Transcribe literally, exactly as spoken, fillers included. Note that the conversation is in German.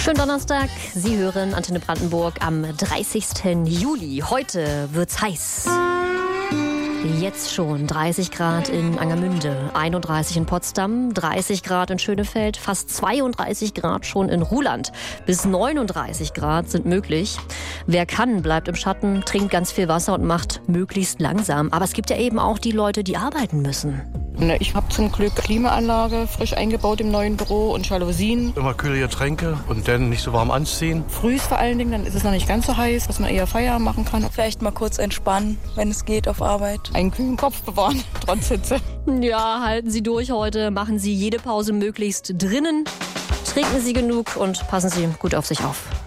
Schönen Donnerstag, Sie hören Antenne Brandenburg am dreißigsten Juli. Heute wird's heiß. Jetzt schon dreißig Grad in Angermünde, einunddreißig in Potsdam, dreißig Grad in Schönefeld, fast zweiunddreißig Grad schon in Ruhland. Bis neununddreißig Grad sind möglich. Wer kann, bleibt im Schatten, trinkt ganz viel Wasser und macht möglichst langsam. Aber es gibt ja eben auch die Leute, die arbeiten müssen. Ich habe zum Glück Klimaanlage frisch eingebaut im neuen Büro und Jalousien. Immer kühle Getränke und dann nicht so warm anziehen. Früh vor allen Dingen, dann ist es noch nicht ganz so heiß, dass man eher Feierabend machen kann. Vielleicht mal kurz entspannen, wenn es geht, auf Arbeit. Einen kühlen Kopf bewahren, trotz Hitze. Ja, halten Sie durch heute, machen Sie jede Pause möglichst drinnen. Trinken Sie genug und passen Sie gut auf sich auf.